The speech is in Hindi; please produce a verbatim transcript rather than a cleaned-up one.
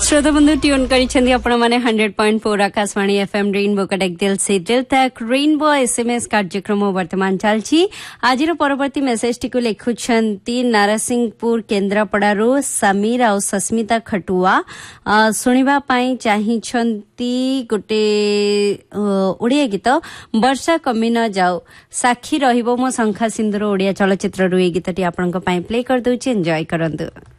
श्रोता बंधु ट्यून करिसेंदी आपण माने hundred point four Akashvani FM rainbow Cuttack दिल से दिल तक रेनबो एसएमएस कार्यक्रम वर्तमान चलछि। आजिर परवर्ती मेसेज टिकु लिखुछंती नारसिंहपुर केन्द्रापड़ारू समीर आ सस्मिता खटुआ सुनिबा पई चाहिछंती गोटे ओडिया गीत वर्षा कमी न जाओ साक्षी रहिबो मो शंखा सिंधुर ओडिया चलचित्र रू ए गीतटी आपनका पई प्ले कर दउछि एन्जॉय करंतु।